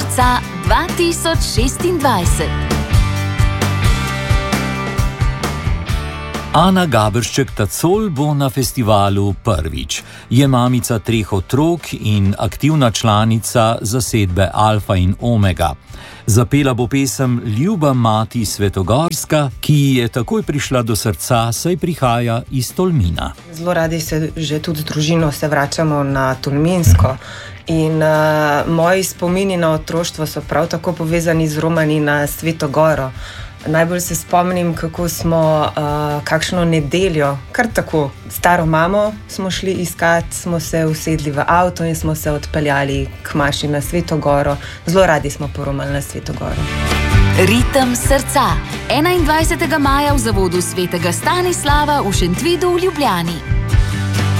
srca 2026. Ana Gaberšček-Tacol bo na festivalu prvič. Je mamica 3 otrok in aktivna članica zasedbe Alfa in Omega. Zapela bo pesem Ljuba mati Svetogorska, ki ji je takoj prišla do srca, saj prihaja iz Tolmina. Zelo radi se že tudi z družino se vračamo na Tolminsko. In moji spomini na otroštvo so prav tako povezani z romanji na Sveto Goro. Najbolj se spomnim, kako smo kakšno nedeljo, kar tako, staro mamo smo šli iskat, smo se usedli v avto in smo se odpeljali k maši na Sveto Goro. Zelo radi smo poromali na Sveto Goro. Ritem srca. 21. maja v zavodu Svetega Stanislava v Šentvidu v Ljubljani.